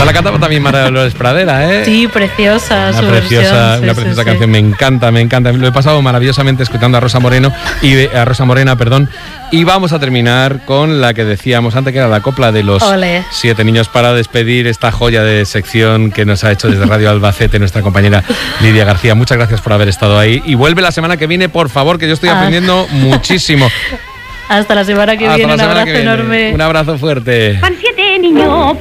la cantaba también María Dolores Pradera, ¿eh? Sí, preciosa. Una preciosa canción, me encanta. Lo he pasado maravillosamente escuchando a Rosa Morena, Y vamos a terminar con la que decíamos antes, que era la copla de los 7 niños, para despedir esta joya de sección que nos ha hecho desde Radio Albacete nuestra compañera Lidia García. Muchas gracias por haber estado ahí. Y vuelve la semana que viene, por favor, que yo estoy aprendiendo muchísimo. Hasta la semana que viene. Un abrazo enorme. Un abrazo fuerte. Van 7 niños.